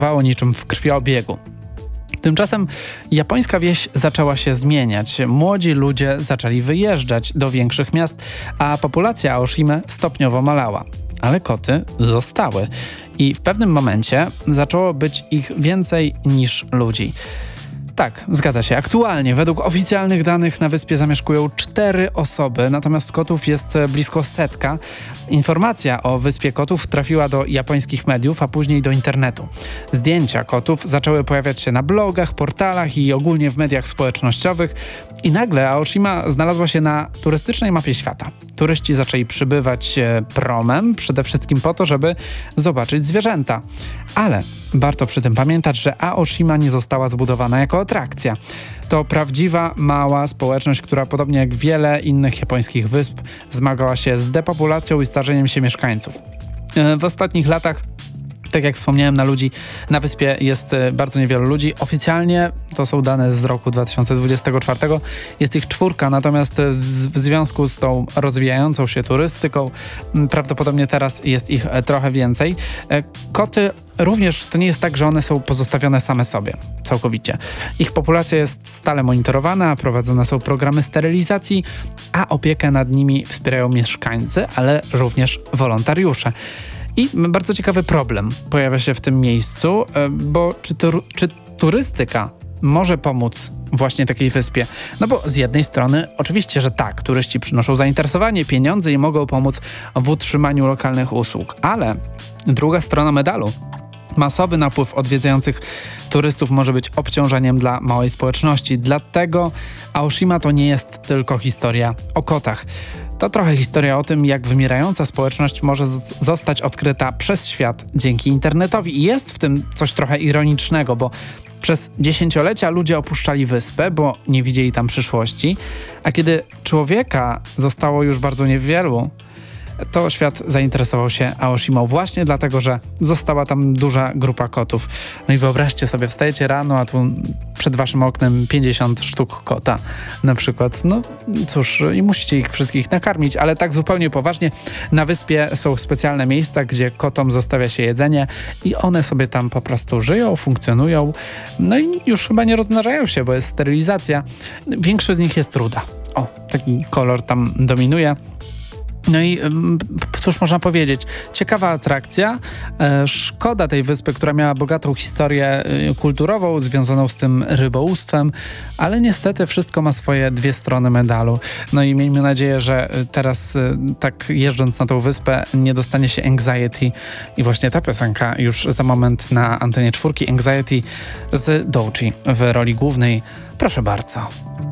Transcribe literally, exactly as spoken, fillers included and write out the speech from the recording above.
wało niczym w krwiobiegu. Tymczasem japońska wieś zaczęła się zmieniać. Młodzi ludzie zaczęli wyjeżdżać do większych miast, a populacja Aoshimy stopniowo malała. Ale koty zostały i w pewnym momencie zaczęło być ich więcej niż ludzi. Tak, zgadza się. Aktualnie według oficjalnych danych na wyspie zamieszkują cztery osoby, natomiast kotów jest blisko setka. Informacja o wyspie kotów trafiła do japońskich mediów, a później do internetu. Zdjęcia kotów zaczęły pojawiać się na blogach, portalach i ogólnie w mediach społecznościowych i nagle Aoshima znalazła się na turystycznej mapie świata. Turyści zaczęli przybywać promem, przede wszystkim po to, żeby zobaczyć zwierzęta. Ale warto przy tym pamiętać, że Aoshima nie została zbudowana jako atrakcja. To prawdziwa, mała społeczność, która podobnie jak wiele innych japońskich wysp zmagała się z depopulacją i starzeniem się mieszkańców. W ostatnich latach, tak jak wspomniałem, na ludzi na wyspie jest bardzo niewielu ludzi. Oficjalnie to są dane z roku dwa tysiące dwudziestego czwartego. Jest ich czwórka, natomiast z, w związku z tą rozwijającą się turystyką prawdopodobnie teraz jest ich trochę więcej. Koty również to nie jest tak, że one są pozostawione same sobie całkowicie. Ich populacja jest stale monitorowana, prowadzone są programy sterylizacji, a opiekę nad nimi wspierają mieszkańcy, ale również wolontariusze. I bardzo ciekawy problem pojawia się w tym miejscu, bo czy, tur- czy turystyka może pomóc właśnie takiej wyspie? No bo z jednej strony oczywiście, że tak, turyści przynoszą zainteresowanie, pieniądze i mogą pomóc w utrzymaniu lokalnych usług, ale druga strona medalu. Masowy napływ odwiedzających turystów może być obciążeniem dla małej społeczności, dlatego Aoshima to nie jest tylko historia o kotach. To trochę historia o tym, jak wymierająca społeczność może z- zostać odkryta przez świat dzięki internetowi. I jest w tym coś trochę ironicznego, bo przez dziesięciolecia ludzie opuszczali wyspę, bo nie widzieli tam przyszłości, a kiedy człowieka zostało już bardzo niewielu, to świat zainteresował się Aoshimą właśnie dlatego, że została tam duża grupa kotów. No i wyobraźcie sobie, wstajecie rano, a tu przed waszym oknem pięćdziesiąt sztuk kota na przykład. No cóż, i musicie ich wszystkich nakarmić, ale tak zupełnie poważnie, na wyspie są specjalne miejsca, gdzie kotom zostawia się jedzenie i one sobie tam po prostu żyją, funkcjonują, no i już chyba nie rozmnażają się, bo jest sterylizacja. Większość z nich jest ruda. O, taki kolor tam dominuje. No i cóż można powiedzieć, ciekawa atrakcja, e, szkoda tej wyspy, która miała bogatą historię e, kulturową związaną z tym rybołówstwem, ale niestety wszystko ma swoje dwie strony medalu. No i miejmy nadzieję, że teraz e, tak jeżdżąc na tą wyspę nie dostanie się anxiety i właśnie ta piosenka już za moment na antenie czwórki, Anxiety z Doechii w roli głównej. Proszę bardzo.